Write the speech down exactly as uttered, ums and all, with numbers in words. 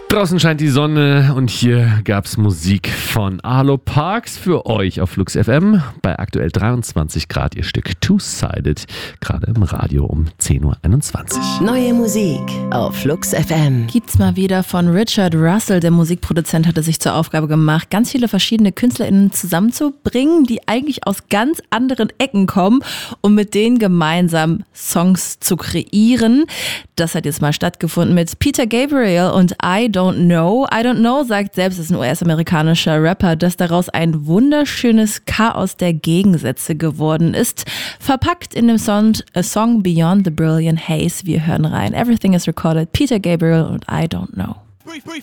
Draußen scheint die Sonne und hier gab's Musik von Arlo Parks für euch auf Flux F M. Bei aktuell dreiundzwanzig Grad ihr Stück Two-Sided, gerade im Radio um zehn Uhr einundzwanzig. Neue Musik auf Flux F M. Gibt's mal wieder von Richard Russell. Der Musikproduzent hatte sich zur Aufgabe gemacht, ganz viele verschiedene KünstlerInnen zusammenzubringen, die eigentlich aus ganz anderen Ecken kommen, um mit denen gemeinsam Songs zu kreieren. Das hat jetzt mal stattgefunden mit Peter Gabriel und I Don't Know. I Don't Know sagt selbst, ist ein U S-amerikanischer Rapper, dass daraus ein wunderschönes Chaos der Gegensätze geworden ist. Verpackt in dem Song, a Song Beyond the Brilliant Haze. Wir hören rein. Everything is recorded. Peter Gabriel und I Don't Know. Brief, brief.